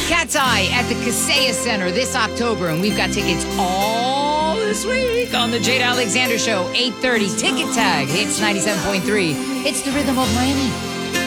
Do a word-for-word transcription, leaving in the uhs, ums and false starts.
Cat's Eye at the Kaseya Center this October, and we've got tickets all this week on the Jade Alexander Show, eight thirty. Ticket tag, Hits ninety-seven point three. It's the rhythm of Miami.